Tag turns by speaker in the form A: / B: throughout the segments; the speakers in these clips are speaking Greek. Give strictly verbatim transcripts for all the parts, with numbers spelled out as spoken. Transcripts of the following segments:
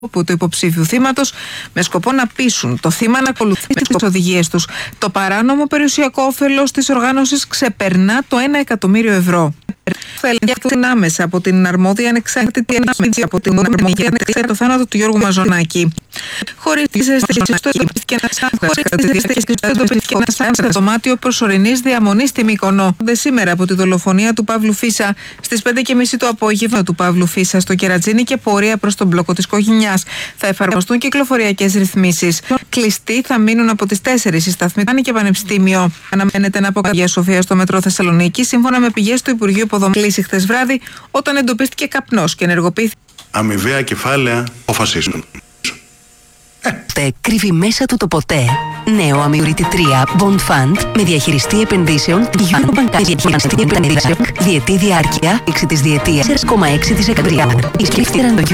A: του υποψήφιου θύματος με σκοπό να πείσουν το θύμα να ακολουθήσει τις οδηγίες τους. Το παράνομο περιουσιακό όφελος της οργάνωσης ξεπερνά το ένα εκατομμύριο ευρώ. Θα ελεγχθούν άμεσα από την αρμόδια ανεξάρτητη ανάμεση από την αρμόδια ανεξάρτητη το θάνατο του Γιώργου Μαζονάκη. Χωρίς τις αισθήσεις του εντοπίστηκε ένας άγχος. Κατά τη διαστήση του εντοπίστηκε ένας άγχος στο δωμάτιο προσωρινής διαμονής στη Μύκονο. Δε σήμερα από τη δολοφονία του Παύλου Φίσα στις πέντε και μισή το απόγευμα του Παύλου Φίσα στο Κερατζίνι και πορεία προς τον μπλόκο της Κογινιάς. Θα εφαρμοστούν κυκλοφοριακές ρυθμίσεις. Κλειστοί θα μείνουν από τις τέσσερις οι σταθμοί και Πανεπιστήμιο. Αναμένεται να αποκαλεί η Αγία Σοφία στο μετρό Θεσσαλονίκη, σύμφωνα με πηγές του Υπουργείου Υποδομών. Κλείσει χθες βράδυ όταν εντοπίστηκε καπνός και ενεργοποιήθηκε.
B: Αμοιβαία κεφάλαια αποφασίσουν.
C: Τε κρύβει μέσα του το ποτέ. Νέο Αμοιουρίτη τρία Bond Fund με διαχειριστή επενδύσεων Eurobank διετή διάρκεια έξι της διετίας έξι κόμμα έξι δισεκατομμύρια. Ισχύφθηκαν το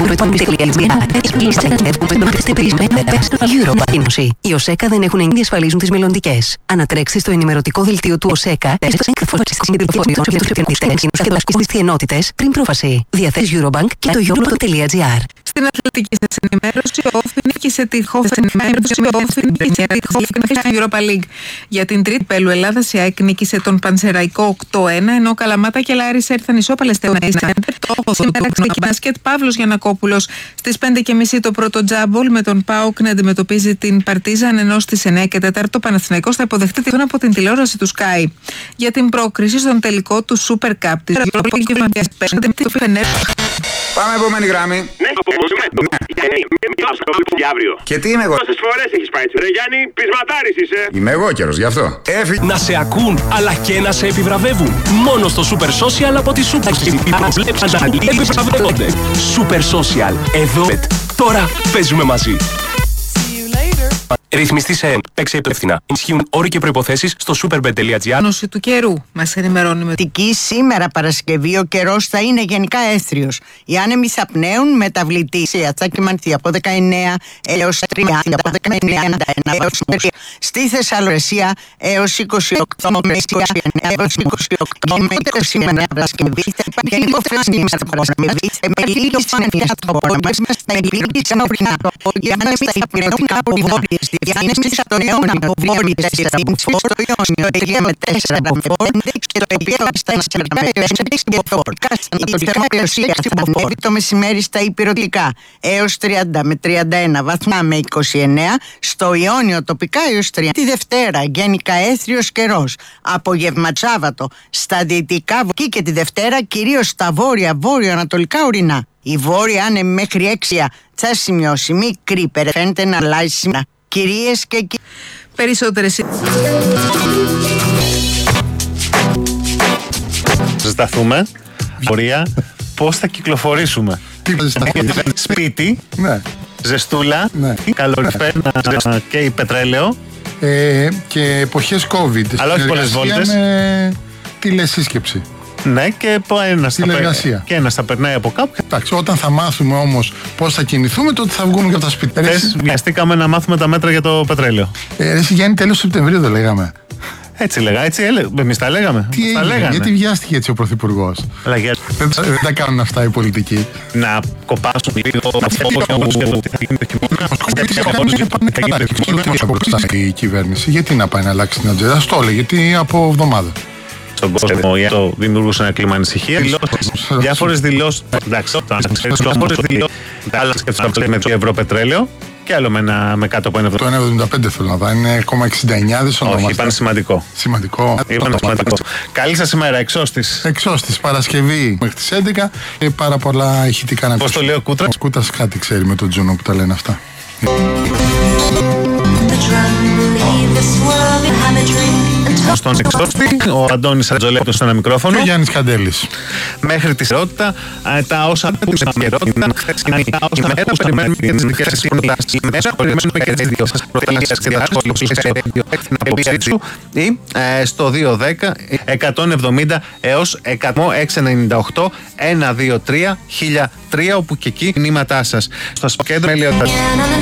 C: Eurobank. Η ΟΣΕΚΑ δεν έχουν διασφαλίζουν τις μελλοντικές. Ανατρέξτε στο ενημερωτικό δελτίο του ΟΣΕΚΑ στις ενότητες πριν πρόφαση. Διαθέσει Eurobank και το euro.gr.
A: Στην αθλητική σας ενημέρωση, ο Όφιν νίκησε τη Hoffenheim στην Europa League. Για την τρίτη πέλου Ελλάδας, η ΑΕΚ νίκησε τον Πανσεραϊκό οκτώ ένα, ενώ Καλαμάτα και Λάρισα ήρθαν ισόπαλες στο μπάσκετ. Παύλος Γιαννακόπουλος στις πέντε και μισή το πρώτο τζάμπολ με τον ΠΑΟΚ να αντιμετωπίζει την Παρτίζαν, ενώ στις εννιά και τέσσερα το Παναθηναϊκός θα υποδεχτεί την από την τηλεόραση του Sky. Για την πρόκριση στον τελικό του Super Cup της Europa League.
D: Πάμε επόμενη γραμμή.
E: Ναι, αύριο.
D: Και τι είμαι εγώ.
E: Πόσες φορές έχεις πάει, ρε Γιάννη, πεισματάρης είσαι.
D: Είμαι εγώ καιρός, γι' αυτό. Έφυγε.
F: Να σε ακούν, αλλά και να σε επιβραβεύουν. Μόνο στο Super Social από τη Super Επιβραβεύονται. Super Social. Εδώ. Τώρα παίζουμε μαζί. Ρυθμιστή σε ΕΕ. Παίξε υπεύθυνα. Ισχύουν όροι και προϋποθέσεις στο superbet.gr.
A: Νόση του καιρού μας ενημερώνει με
G: Τική σήμερα Παρασκευή ο καιρός θα είναι γενικά έθριος. Οι άνεμοι σαπνέουν μεταβλητή σε Ατσάκη Μανθή από δεκαεννέα έως τριάντα, από δεκαεννέα έως τρία. Στη Θεσσαλονίκη έως είκοσι οκτώ με είκοσι εννέα έως είκοσι οκτώ με σήμερα Παρασκευή. Γενικό φράσμα στα Παρασκευή. Με λίγο φανελιά στο απόγευμα στα ελληνικά ξαναωρινά. Οι άνεμοι σαπνέουν κάπου βόρειες. Διάνεμη στον αιώνα από βόρειες στην στο Ιόνιο Αιγαίο με τέσσερα από πέντε και το Αιγαίο στα Ισπανικά έξι και φορ. Η θερμοκρασία στην Παφόρη το μεσημέρι στα υπηρετικά έως τριάντα με τριάντα ένα βαθμά με είκοσι εννέα, στο Ιόνιο τοπικά έως τριάντα. Τη Δευτέρα γενικά έθριος καιρός. Απόγευμα Σάββατο στα δυτικά και τη Δευτέρα κυρίως στα βόρεια βόρειο-ανατολικά ορεινά. Η βόρεια άνεμη μέχρι έξι θα σημειώσει μικρή φαίνεται να αλλάζει σήμερα. Κυρίες και κύριοι.
A: Περισσότερες.
H: Ζεσταθούμε. Πορεία. Πώς θα κυκλοφορήσουμε. Σπίτι.
I: Ναι.
H: Ζεστούλα. Ναι. Καλοριφέρνα και πετρέλαιο.
I: Ε, και εποχές COVID.
H: Αλλά όχι πολλές βόλτες.
I: Με τηλεσύσκεψη.
H: Ναι, και ένας θα,
I: περ...
H: και ένας θα περνάει από κάπου.
I: Εντάξει, όταν θα μάθουμε όμως πώς θα κινηθούμε, τότε θα βγούμε και από τα σπίτια.
H: Θες, βιαστήκαμε να μάθουμε τα μέτρα για το πετρέλαιο.
I: Ε, εσύ Γιάννη, τέλος Σεπτεμβρίου το λέγαμε.
H: Έτσι λέγα, έτσι έλεγα. Εμείς τα λέγαμε.
I: Τι
H: τα
I: έγινε, γιατί βιάστηκε έτσι ο Πρωθυπουργός.
H: Για...
I: δεν, δεν τα κάνουν αυτά οι πολιτικοί.
H: Να κοπάσουν λίγο
I: η κυβέρνηση. Γιατί να πάει να αλλάξει την ατζέντα, το έλεγε, γιατί από εβδομάδα.
H: Στον κόσμο το δημιουργούσε ένα κλίμα ανησυχία. Διάφορες δηλώσεις. Εντάξει, διάφορες δηλώσεις. Άλλα σκέφτονται με το ευρώ πετρέλαιο και άλλο με, ένα, με κάτω από ένα ευρώ.
I: Το ένα κόμμα εβδομήντα πέντε θέλω να δω. Είναι ένα κόμμα εξήντα εννιά δισεκατομμύρια.
H: Όχι, είπαν σημαντικό.
I: Σημαντικό.
H: Είπαν σημαντικό. Καλή σας ημέρα, εξώστης.
I: Εξώστης, Παρασκευή μέχρι τις έντεκα και πάρα πολλά ηχητικά να
H: Πώς το λέει ο Κούτρας.
I: Ο Κούτρας κάτι ξέρει με τον Τζούνο που τα λένε αυτά.
H: Στον εξώστη, ο Αντώνης Ατζολέπτος στο ένα μικρόφωνο.
I: Και ο Γιάννης Καντέλης.
H: Μέχρι τη ερώτητα, τα όσα που σε ερώτητα, τα όσα μέρα περιμένουμε και τις δικές σας προτάσεις. Μέσα περιμένουμε και τις δικές σας προτάσεις και τα σχόλια στην απόψη ή στο δύο δέκα εκατόν εβδομήντα έως εξακόσια ενενήντα οκτώ εκατόν είκοσι τρία χίλια τρία, όπου και εκεί μηνύματά σας. Στο κέντρο